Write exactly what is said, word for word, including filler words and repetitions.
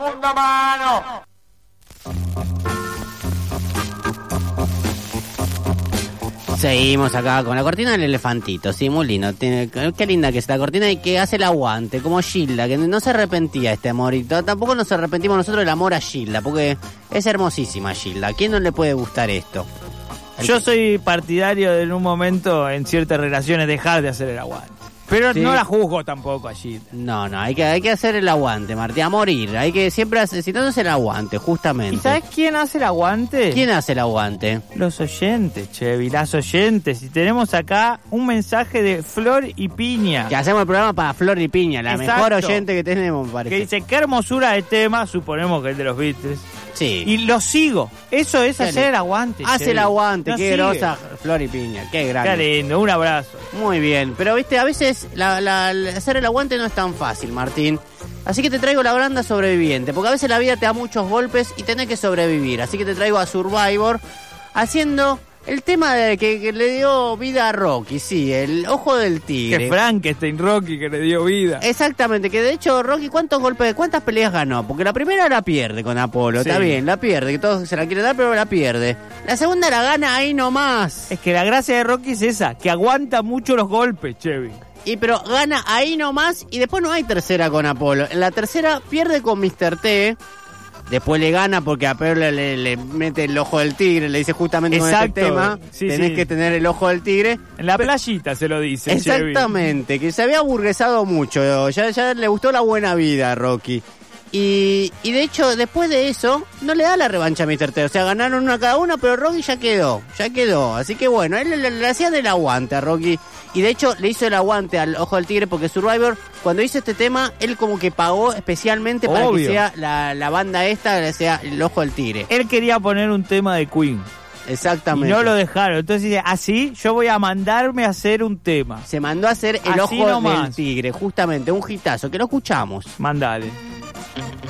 segunda mano. Seguimos acá con la cortina del elefantito, sí, muy lindo. Tiene, qué linda que es esta cortina y que hace el aguante, como Gilda, que no se arrepentía este amor. Y tampoco nos arrepentimos nosotros del amor a Gilda, porque es hermosísima Gilda. ¿A quién no le puede gustar esto? El Yo que... soy partidario de en un momento, en ciertas relaciones, dejar de hacer el aguante. Pero ¿sí? No la juzgo tampoco allí. No, no, hay que, hay que hacer el aguante, Martín, a morir. Hay que siempre hacer, si no, no es el aguante, justamente. ¿Y sabes quién hace el aguante? ¿Quién hace el aguante? Los oyentes, Chevy, las oyentes. Y tenemos acá un mensaje de Flor y Piña. Que hacemos el programa para Flor y Piña, la Exacto. mejor oyente que tenemos, me parece. Que dice, qué hermosura de tema, suponemos que es de los Beatles. Sí. Y lo sigo. Eso es Dale. hacer el aguante. Hace Chevy. el aguante, Nos qué sigue. grosa Flor y Piña, qué grande. Qué lindo, un abrazo. Muy bien, pero viste, a veces la, la, la- hacer el aguante no es tan fácil, Martín. Así que te traigo la branda sobreviviente, porque a veces la vida te da muchos golpes y tenés que sobrevivir. Así que te traigo a Survivor haciendo el tema de que, que le dio vida a Rocky, sí, el ojo del tigre. Que Frankenstein Rocky que le dio vida. Exactamente, que de hecho Rocky, ¿cuántos golpes, cuántas peleas ganó? Porque la primera la pierde con Apolo, Sí. está bien, la pierde, que todos se la quieren dar, pero la pierde. La segunda la gana ahí nomás. Es que la gracia de Rocky es esa, que aguanta mucho los golpes, Chevy. Y pero gana ahí nomás y después no hay tercera con Apolo. En la tercera pierde con mister T. Después le gana porque a Apolo le, le, le mete el ojo del tigre, le dice justamente con Exacto. este tema, Sí, tenés sí. que tener el ojo del tigre. En la playita se lo dice, Exactamente, que se había aburguesado mucho, ya, ya le gustó la buena vida a Rocky. Y, y de hecho, después de eso, no le da la revancha a mister T. O sea, ganaron una cada uno, pero Rocky ya quedó, ya quedó. Así que bueno, él le, le, le hacía del aguante a Rocky. Y de hecho, le hizo el aguante al Ojo del Tigre porque Survivor, cuando hizo este tema, él como que pagó especialmente para Obvio. que sea la, la banda esta, que sea el Ojo del Tigre. Él quería poner un tema de Queen. Exactamente. Y no lo dejaron. Entonces dice, así yo voy a mandarme a hacer un tema. Se mandó a hacer el Así Ojo nomás. del Tigre, justamente, un hitazo, que lo escuchamos. Mandale.